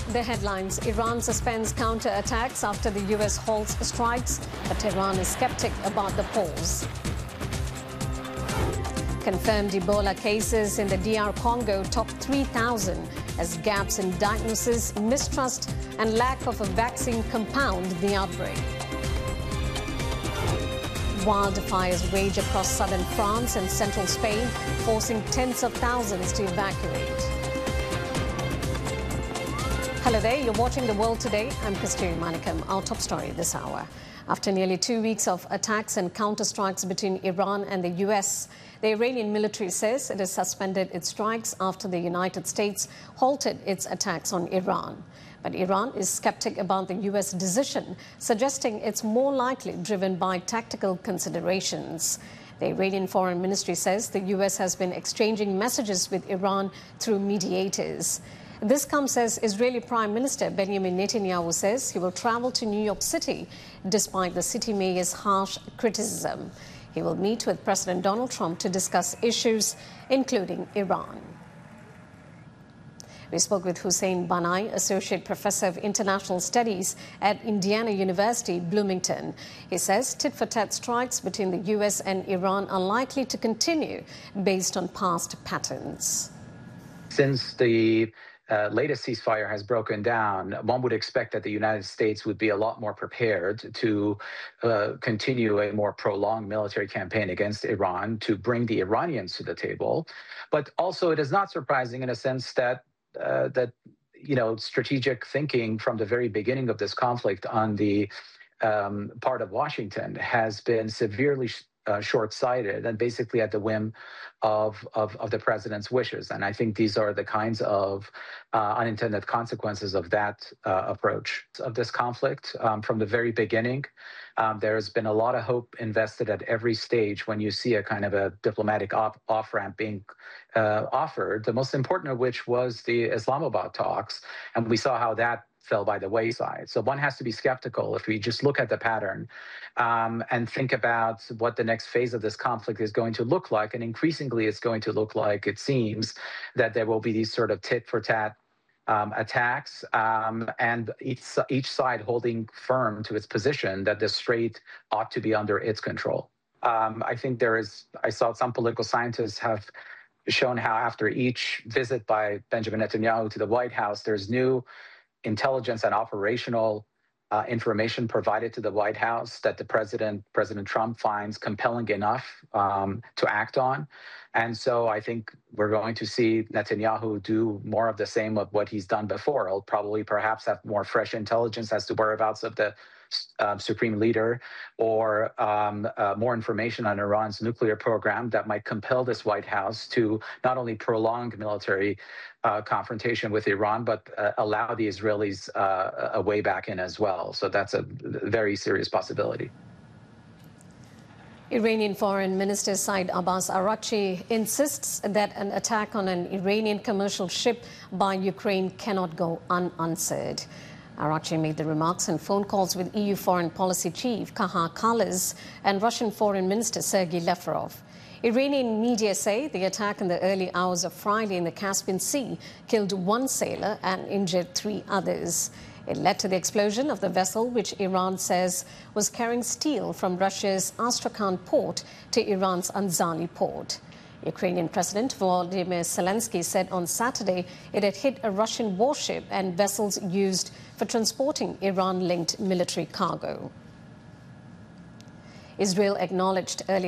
The headlines: Iran suspends counter-attacks after the US halts strikes, but Iran is skeptic about the pause. Confirmed Ebola cases in the DR Congo top 3,000 as gaps in diagnosis, mistrust and lack of a vaccine compound the outbreak. Wildfires rage across southern France and central Spain, forcing tens of thousands to evacuate. Hello there, you're watching The World Today. I'm Kasturi Manikam. Our top story this hour. After nearly 2 weeks of attacks and counterstrikes between Iran and the US, the Iranian military says it has suspended its strikes after the United States halted its attacks on Iran. But Iran is skeptic about the US decision, suggesting it's more likely driven by tactical considerations. The Iranian Foreign Ministry says the US has been exchanging messages with Iran through mediators. This comes as Israeli Prime Minister Benjamin Netanyahu says he will travel to New York City despite the city mayor's harsh criticism. He will meet with President Donald Trump to discuss issues, including Iran. We spoke with Hussein Banai, Associate Professor of International Studies at Indiana University, Bloomington. He says tit-for-tat strikes between the US and Iran are likely to continue based on past patterns. Since the latest ceasefire has broken down, one would expect that the United States would be a lot more prepared to continue a more prolonged military campaign against Iran, to bring the Iranians to the table. But also it is not surprising in a sense that strategic thinking from the very beginning of this conflict on the part of Washington has been severely short-sighted and basically at the whim of the president's wishes. And I think these are the kinds of unintended consequences of that approach of this conflict. From the very beginning, there's been a lot of hope invested at every stage when you see a kind of a diplomatic off-ramp being offered, the most important of which was the Islamabad talks. And we saw how that fell by the wayside. So one has to be skeptical if we just look at the pattern and think about what the next phase of this conflict is going to look like. And increasingly, it's going to look like, it seems, that there will be these sort of tit-for-tat attacks, and each side holding firm to its position that the strait ought to be under its control. I think I saw some political scientists have shown how after each visit by Benjamin Netanyahu to the White House, there's new intelligence and operational information provided to the White House that President Trump finds compelling enough to act on. And so I think we're going to see Netanyahu do more of the same of what he's done before. He'll probably perhaps have more fresh intelligence as to whereabouts of the supreme leader, or more information on Iran's nuclear program that might compel this White House to not only prolong military confrontation with Iran, but allow the Israelis a way back in as well. So that's a very serious possibility. Iranian Foreign Minister Saeed Abbas Araghchi insists that an attack on an Iranian commercial ship by Ukraine cannot go unanswered. Araghchi made the remarks in phone calls with EU Foreign Policy Chief Kaja Kallas and Russian Foreign Minister Sergei Lavrov. Iranian media say the attack in the early hours of Friday in the Caspian Sea killed one sailor and injured 3 others. It led to the explosion of the vessel, which Iran says was carrying steel from Russia's Astrakhan port to Iran's Anzali port. Ukrainian President Volodymyr Zelensky said on Saturday it had hit a Russian warship and vessels used for transporting Iran-linked military cargo. Israel acknowledged earlier